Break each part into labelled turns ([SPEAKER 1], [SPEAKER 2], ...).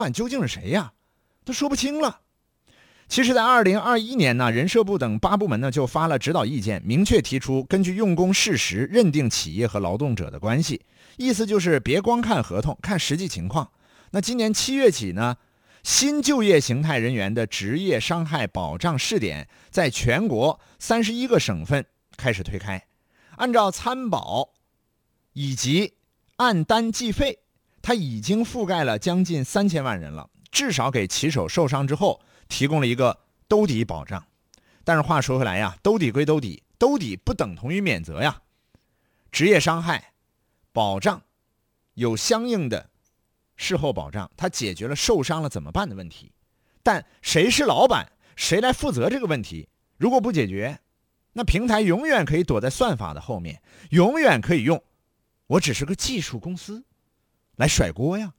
[SPEAKER 1] 板究竟是谁呀？都说不清了。其实在2021年呢，人社部等8部门呢就发了指导意见，明确提出根据用工事实认定企业和劳动者的关系，意思就是别光看合同，看实际情况。那今年7月起呢，新就业形态人员的职业伤害保障试点在全国31个省份开始推开，按照参保以及按单计费，它已经覆盖了将近3000万人了，至少给骑手受伤之后提供了一个兜底保障。但是话说回来呀，兜底归兜底，兜底不等同于免责呀。职业伤害保障有相应的事后保障，它解决了受伤了怎么办的问题。但谁是老板，谁来负责这个问题，如果不解决，那平台永远可以躲在算法的后面，永远可以用我只是个技术公司来甩锅呀。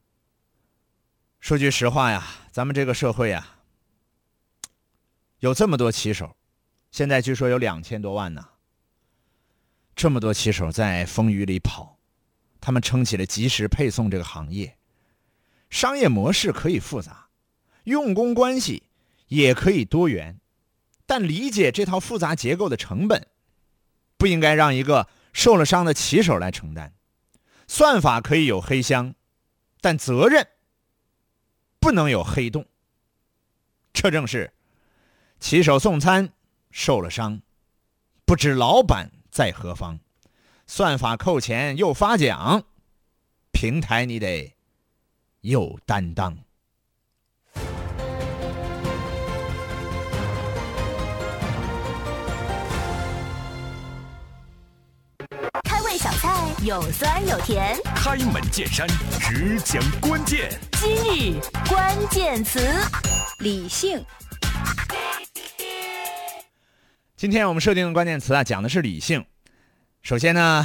[SPEAKER 1] 说句实话呀，咱们这个社会呀，有这么多骑手，现在据说有2000多万呢。这么多骑手在风雨里跑，他们撑起了即时配送这个行业。商业模式可以复杂，用工关系也可以多元，但理解这套复杂结构的成本，不应该让一个受了伤的骑手来承担。算法可以有黑箱，但责任不能有黑洞。这正是骑手送餐受了伤，不知老板在何方，算法扣钱又发奖，平台你得有担当。
[SPEAKER 2] 开胃小菜有酸有甜，
[SPEAKER 3] 开门见山，只讲关键。
[SPEAKER 2] 今日关键词：理性。
[SPEAKER 1] 今天我们设定的关键词啊，讲的是理性。首先呢，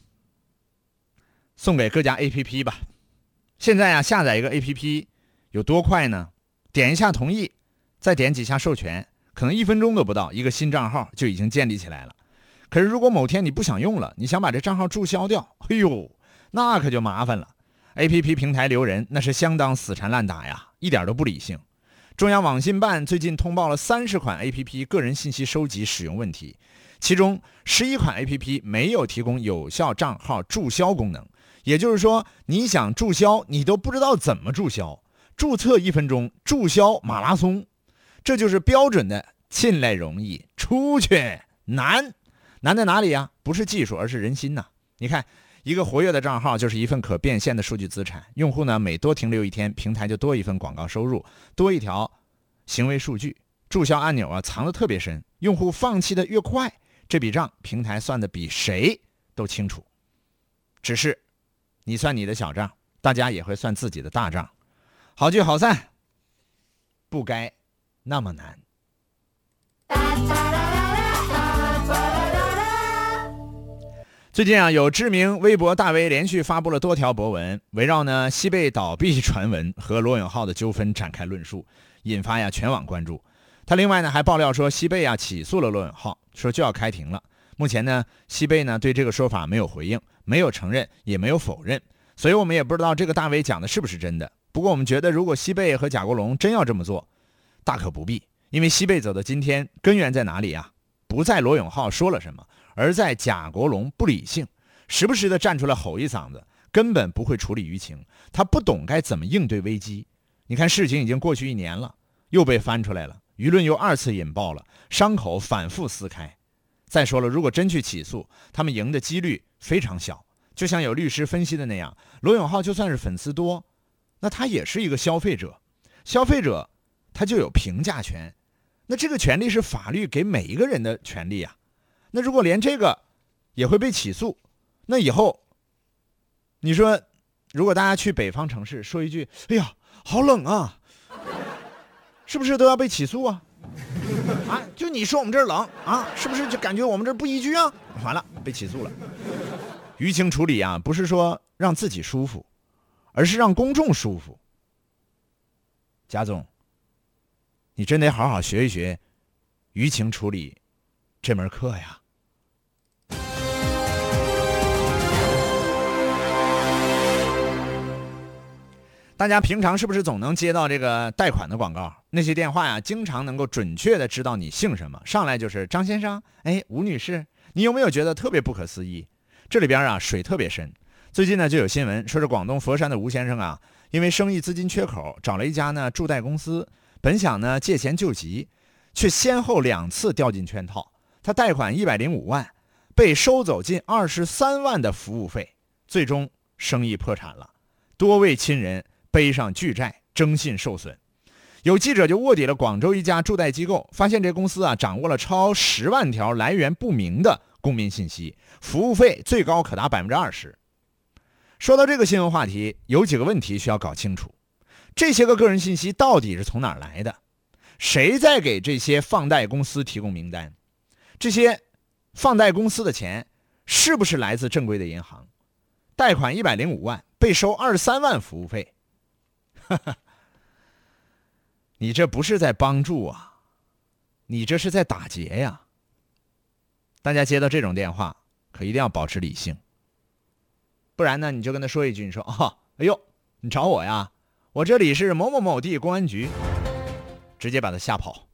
[SPEAKER 1] 送给各家 APP 吧。现在啊，下载一个 APP 有多快呢？点一下同意，再点几下授权，可能1分钟都不到，一个新账号就已经建立起来了。可是如果某天你不想用了，你想把这账号注销掉，哎呦，那可就麻烦了。APP 平台留人，那是相当死缠烂打呀，一点都不理性。中央网信办最近通报了30款 APP 个人信息收集使用问题，其中11款 APP 没有提供有效账号注销功能，也就是说，你想注销，你都不知道怎么注销。注册1分钟，注销马拉松，这就是标准的进来容易，出去难。难在哪里呀？不是技术，而是人心呐。你看，一个活跃的账号就是一份可变现的数据资产，用户呢每多停留1天，平台就多一份广告收入，多一条行为数据。注销按钮啊藏得特别深，用户放弃的越快，这笔账平台算得比谁都清楚。只是你算你的小账，大家也会算自己的大账。好聚好散，不该那么难。最近啊，有知名微博大 V 连续发布了多条博文，围绕呢西贝倒闭传闻和罗永浩的纠纷展开论述，引发全网关注。他另外呢还爆料说，西贝起诉了罗永浩，说就要开庭了。目前呢，西贝呢对这个说法没有回应，没有承认，也没有否认，所以我们也不知道这个大 V 讲的是不是真的。不过我们觉得，如果西贝和贾国龙真要这么做，大可不必，因为西贝走到今天，根源在哪里啊？不在罗永浩说了什么，而在贾国龙不理性，时不时的站出来吼一嗓子，根本不会处理舆情，他不懂该怎么应对危机。你看，事情已经过去1年了，又被翻出来了，舆论又2次引爆了，伤口反复撕开。再说了，如果真去起诉，他们赢的几率非常小。就像有律师分析的那样，罗永浩就算是粉丝多，那他也是一个消费者，消费者他就有评价权，那这个权利是法律给每一个人的权利啊。那如果连这个也会被起诉，那以后你说，如果大家去北方城市说一句哎呀好冷啊，是不是都要被起诉啊？啊，就你说我们这儿冷啊，是不是就感觉我们这儿不宜居啊？完了，被起诉了。舆情处理啊，不是说让自己舒服，而是让公众舒服。贾总，你真得好好学一学舆情处理这门课呀。 大家平常是不是总能接到这个贷款的广告？那些电话呀，经常能够准确的知道你姓什么，上来就是张先生，哎，吴女士，你有没有觉得特别不可思议？这里边啊水特别深。最近呢就有新闻说是广东佛山的吴先生啊，因为生意资金缺口，找了一家呢助贷公司，本想呢借钱救急，却先后2次掉进圈套。他贷款105万，被收走近23万的服务费，最终生意破产了，多位亲人背上巨债，征信受损。有记者就卧底了广州一家助贷机构，发现这公司啊掌握了超10万条来源不明的公民信息，服务费最高可达20%。说到这个新闻话题，有几个问题需要搞清楚：这些个人信息到底是从哪儿来的？谁在给这些放贷公司提供名单？这些放贷公司的钱是不是来自正规的银行？贷款105万，被收23万服务费，你这不是在帮助啊，你这是在打劫呀！大家接到这种电话，可一定要保持理性，不然呢，你就跟他说一句，你说哎呦，你找我呀？我这里是某某某地公安局，直接把他吓跑。